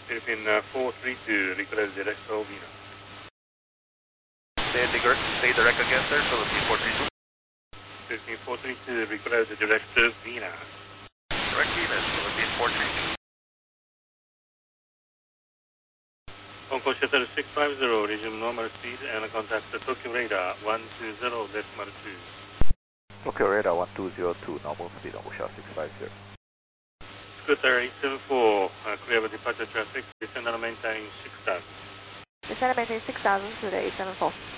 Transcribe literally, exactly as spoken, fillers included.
Philippine uh, four three two, request direct to Vina. Say, direct, say direct again, sir, Philippine four three two. Philippine four three two, request direct to Vina. Direct Venus, Philippine four three two. Hong Kong Shuttle six five zero, resume normal speed and contact the Tokyo Radar one two zero decimal two. Tokyo Radar one two zero two, normal speed, Hong Kong Shuttle six five zero. Scooter eight seven four, uh, clear of departure traffic, descend and maintain six thousand. Descend and maintain six thousand to the eight seven four.